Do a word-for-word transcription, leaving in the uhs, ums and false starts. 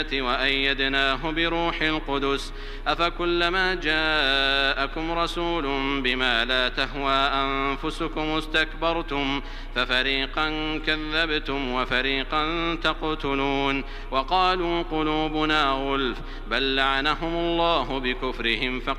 وأيدناه بروح القدس أفكلما جاءكم رسول بما لا تهوى أنفسكم استكبرتم ففريقا كذبتم وفريقا تقتلون وقالوا قلوبنا غلف بل لعنهم الله بكفرهم